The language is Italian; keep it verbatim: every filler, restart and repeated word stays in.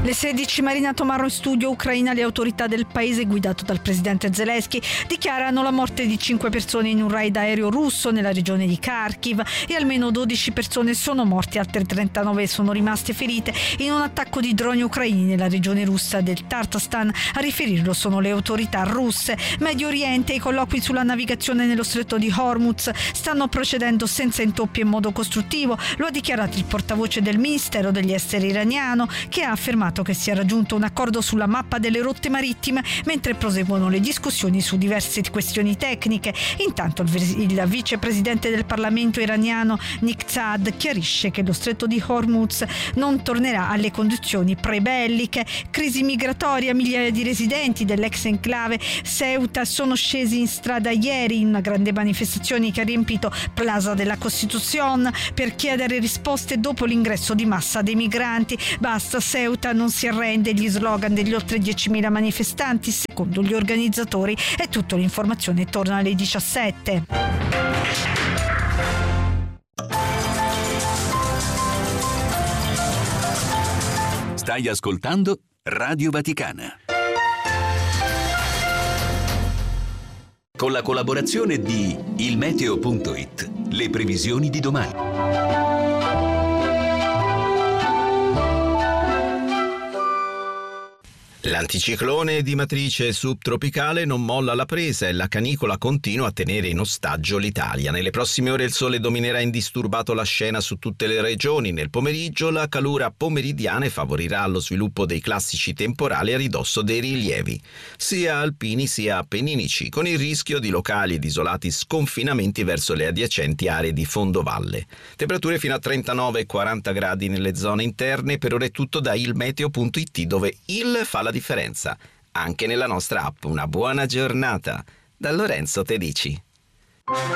Le sedici Marina Tomarro in studio Ucraina. Le autorità del paese, guidato dal presidente Zelensky, dichiarano la morte di cinque persone in un raid aereo russo nella regione di Kharkiv e almeno dodici persone sono morte, altre trentanove sono rimaste ferite in un attacco di droni ucraini nella regione russa del Tatarstan. A riferirlo sono le autorità russe. Medio Oriente, i colloqui sulla navigazione nello stretto di Hormuz stanno procedendo senza intoppi e in modo costruttivo, lo ha dichiarato il portavoce del Ministero degli Esteri iraniano, che ha affermato che si è raggiunto un accordo sulla mappa delle rotte marittime mentre proseguono le discussioni su diverse questioni tecniche. Intanto il, il vicepresidente del Parlamento iraniano Nick Saad chiarisce che lo stretto di Hormuz non tornerà alle condizioni pre-belliche. Crisi migratoria, migliaia di residenti dell'ex enclave Ceuta sono scesi in strada ieri in una grande manifestazione che ha riempito Plaza della Costitución per chiedere risposte dopo l'ingresso di massa dei migranti. Basta, Ceuta non si arrende, gli slogan degli oltre diecimila manifestanti secondo gli organizzatori. È tutto, l'informazione torna alle diciassette. Stai ascoltando Radio Vaticana. Con la collaborazione di il meteo punto it, le previsioni di domani. L'anticiclone di matrice subtropicale non molla la presa e la canicola continua a tenere in ostaggio l'Italia. Nelle prossime ore il sole dominerà indisturbato la scena su tutte le regioni. Nel pomeriggio la calura pomeridiana favorirà lo sviluppo dei classici temporali a ridosso dei rilievi, sia alpini sia appenninici, con il rischio di locali ed isolati sconfinamenti verso le adiacenti aree di fondovalle. Temperature fino a trentanove e quaranta gradi nelle zone interne. Per ora è tutto da il meteo punto it, dove il fa la differenza anche nella nostra app. Una buona giornata da Lorenzo Tedici.